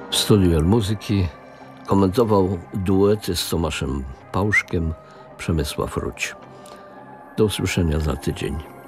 W studiu muzyki komentował duety z Tomaszem Pałszkiem Przemysław Ruć. Do usłyszenia za tydzień.